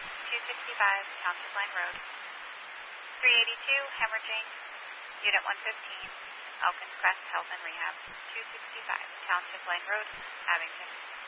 265 Township Line Road. 382 hemorrhaging, Unit 115, Elkins Crest Health and Rehab. 265 Township Line Road, Abington.